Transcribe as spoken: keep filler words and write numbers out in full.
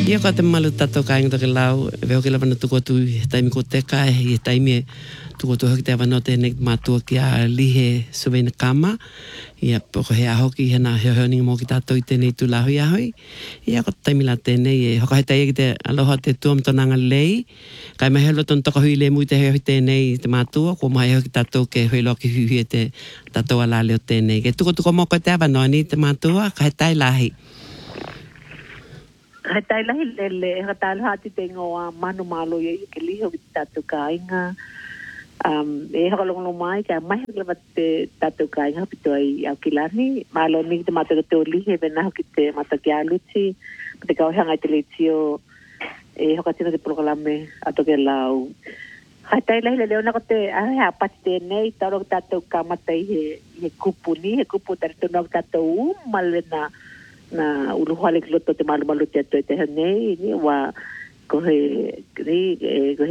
Ia ka te malu tato ka inga ke lau, veo ke lawana tuko tu i taimi ko te ka e taimi tuko tu hoki te awano te nek mātua ki a lihe suwena kama. Ia poko he ahoki hena heo heo ninga mō ki tātou i tēnei tu lahui ahoi. Ia ko taimi la tēnei e hoka he tai ki te aloha te tuam tonanga lei. Kai mai helo ton toka hui le mui te heo tēnei te mātua, ko mai heo ki tātou ke hui loki hui e te tātou ala leo tēnei. Ke tuko tuko mō ko te awano ni te mātua, ka he tai lahi. Hai tai lahi lele, ha tai hati te ngoa manu malo ye ke liho ki tatu kainga. Um, e haka longo mai ka mai haka te tatu kainga pito ai au kilani. Malo ni te mata te lihe vena ki te mata ki aluti. Te kau hanga te letio e haka tina te programe ato ke lau. Hai tai lahi lele ona ko te ai ha pati te nei taro tatu ka mata he he kupu ni he kupu tar tu no tatu malena na uluhale ki loto te malu malu te atu e te hanei ni wa ko he ri ko he